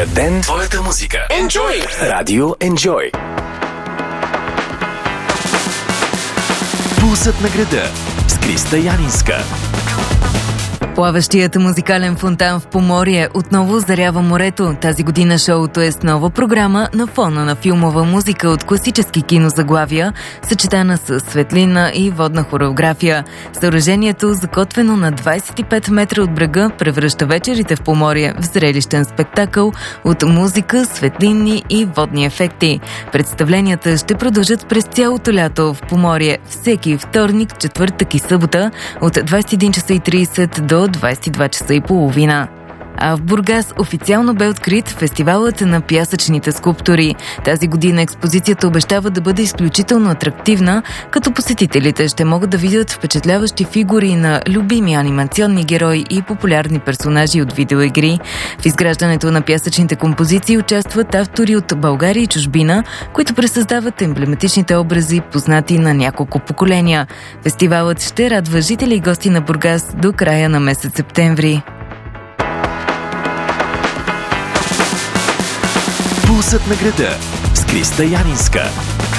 Твоя ден, твоята музика. Enjoy! Радио Enjoy. Пулсът на града с Криста Янинска. Плаващият музикален фонтан в Поморие отново зарява морето. Тази година шоуто е с нова програма на фона на филмова музика от класически кинозаглавия, съчетана с светлина и водна хореография. Съоръжението, закотвено на 25 метра от брега, превръща вечерите в Поморие в зрелищен спектакъл от музика, светлинни и водни ефекти. Представленията ще продължат през цялото лято в Поморие всеки вторник, четвъртък и събота от 21:30 до 22 часа и половина. А в Бургас официално бе открит фестивалът на пясъчните скулптури. Тази година експозицията обещава да бъде изключително атрактивна, като посетителите ще могат да видят впечатляващи фигури на любими анимационни герои и популярни персонажи от видеоигри. В изграждането на пясъчните композиции участват автори от България и чужбина, които пресъздават емблематичните образи, познати на няколко поколения. Фестивалът ще радва жители и гости на Бургас до края на месец септември. Пулсът на града с Криста Янинска.